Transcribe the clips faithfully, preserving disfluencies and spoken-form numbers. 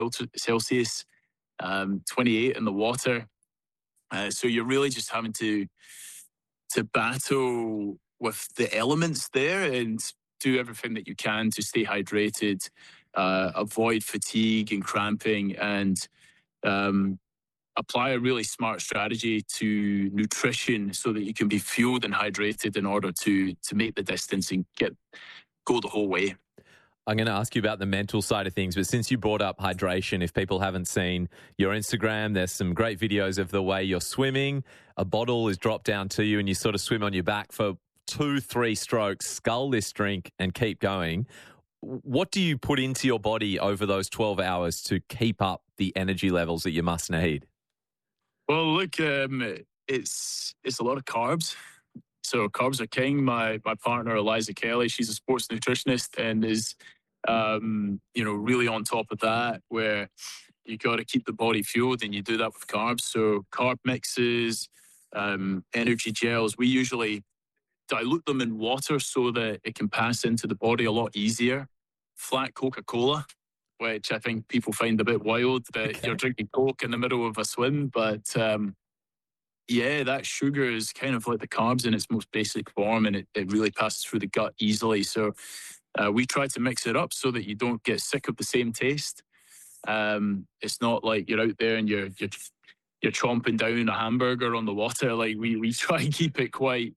Celsius, um, twenty-eight in the water. Uh, so you're really just having to to battle with the elements there and do everything that you can to stay hydrated, uh, avoid fatigue and cramping, and um, apply a really smart strategy to nutrition so that you can be fueled and hydrated in order to to make the distance and get go the whole way. I'm going to ask you about the mental side of things, but since you brought up hydration, if people haven't seen your Instagram, there's some great videos of the way you're swimming. A bottle is dropped down to you and you sort of swim on your back for two, three strokes, scull this drink and keep going. What do you put into your body over those twelve hours to keep up the energy levels that you must need? Well, look, um, it's it's a lot of carbs. So carbs are king. My my partner Eliza Kelly, she's a sports nutritionist and is, um, you know, really on top of that. Where you got to keep the body fueled, and you do that with carbs. So carb mixes, um, energy gels. We usually dilute them in water so that it can pass into the body a lot easier. Flat Coca-Cola, which I think people find a bit wild that okay. you're drinking Coke in the middle of a swim, but um, yeah, that sugar is kind of like the carbs in its most basic form, and it, it really passes through the gut easily. So uh, we try to mix it up so that you don't get sick of the same taste. Um, it's not like you're out there and you're you're you're chomping down a hamburger on the water. Like we we try and keep it quite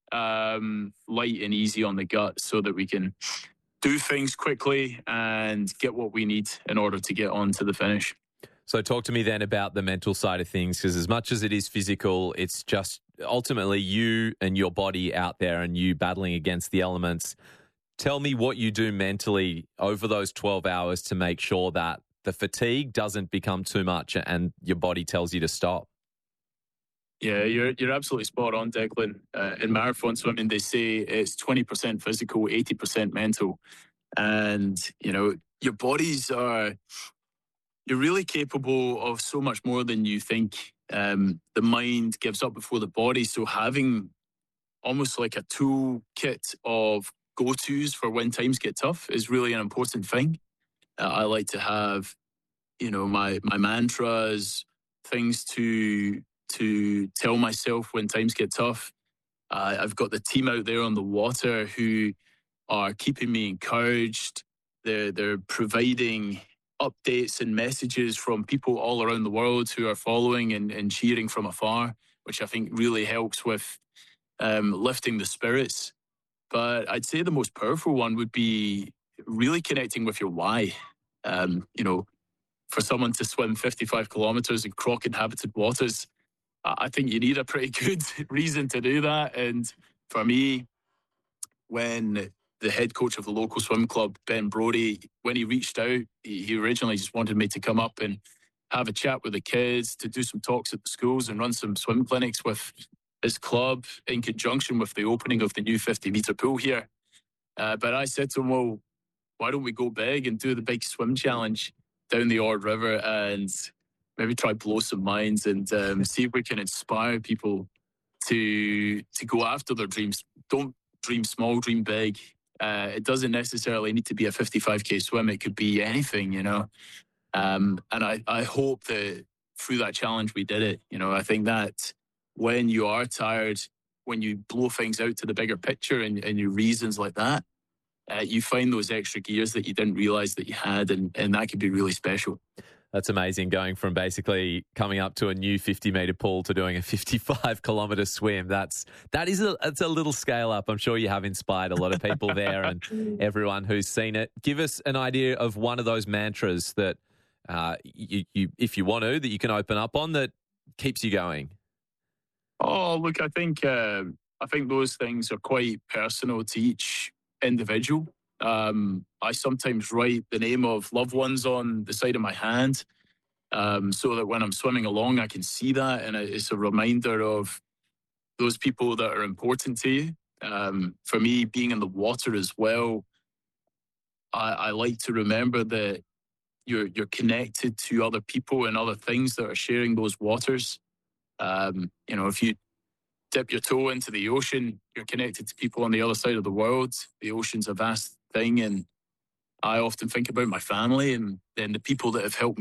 um, light and easy on the gut so that we can do things quickly and get what we need in order to get on to the finish. So talk to me then about the mental side of things, because as much as it is physical, it's just ultimately you and your body out there and you battling against the elements. Tell me what you do mentally over those twelve hours to make sure that the fatigue doesn't become too much and your body tells you to stop. Yeah, you're you're absolutely spot on, Declan. Uh, in marathon swimming, they say it's twenty percent physical, eighty percent mental. And, you know, your bodies are... You're really capable of so much more than you think. Um, the mind gives up before the body. So having almost like a toolkit of go-tos for when times get tough is really an important thing. Uh, I like to have, you know, my my mantras, things to to tell myself when times get tough. Uh, I've got the team out there on the water who are keeping me encouraged. They're they're providing updates and messages from people all around the world who are following and, and cheering from afar, which I think really helps with um, lifting the spirits. But I'd say the most powerful one would be really connecting with your why. Um, you know, for someone to swim fifty-five kilometers in croc-inhabited waters, I think you need a pretty good reason to do that. And for me, when the head coach of the local swim club, Ben Brody, when he reached out, he, he originally just wanted me to come up and have a chat with the kids, to do some talks at the schools and run some swim clinics with his club in conjunction with the opening of the new fifty metre pool here. Uh, but I said to him, well, why don't we go big and do the big swim challenge down the Ord River and maybe try blow some minds and um, see if we can inspire people to to go after their dreams. Don't dream small, dream big. Uh, it doesn't necessarily need to be a fifty-five K swim. It could be anything, you know. Um, and I, I hope that through that challenge we did it. You know, I think that when you are tired, when you blow things out to the bigger picture and, and your reasons like that, uh, you find those extra gears that you didn't realize that you had, and, and that could be really special. That's amazing, going from basically coming up to a new fifty metre pool to doing a fifty-five kilometre swim. That's, that is a, it's a little scale up. I'm sure you have inspired a lot of people there and everyone who's seen it. Give us an idea of one of those mantras that uh, you, you, if you want to, that you can open up on that keeps you going. Oh, look, I think, uh, I think those things are quite personal to each individual. Um, I sometimes write the name of loved ones on the side of my hand um, so that when I'm swimming along, I can see that. And it's a reminder of those people that are important to you. Um, for me, being in the water as well, I, I like to remember that you're, you're connected to other people and other things that are sharing those waters. Um, you know, if you dip your toe into the ocean, you're connected to people on the other side of the world. The ocean's a vast thing, and I often think about my family and, and the people that have helped